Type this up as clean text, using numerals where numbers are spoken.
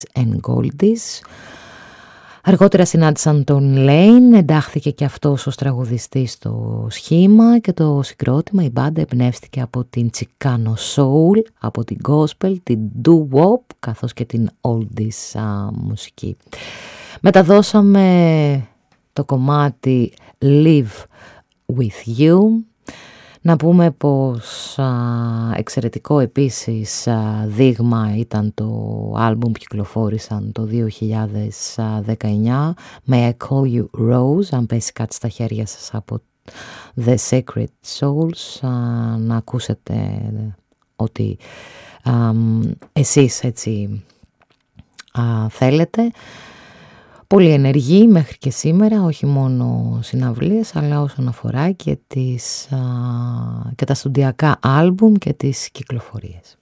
and Goldies. Αργότερα συνάντησαν τον Lane, εντάχθηκε και αυτός ως τραγουδιστής στο σχήμα και το συγκρότημα, η μπάντα εμπνεύστηκε από την Chicano Soul, από την Gospel, την Doo-Wop καθώς και την Oldies μουσική. Μεταδώσαμε το κομμάτι Live With You. Να πούμε πως εξαιρετικό επίσης δείγμα ήταν το άλμπουμ που κυκλοφόρησαν το 2019 May I Call You Rose, αν πέσει κάτι στα χέρια σας από The Sacred Souls, να ακούσετε ότι εσείς έτσι θέλετε. Πολύ ενεργή μέχρι και σήμερα, όχι μόνο συναυλίες, αλλά όσον αφορά και τα στοντιακά άλμπουμ και τις κυκλοφορίες.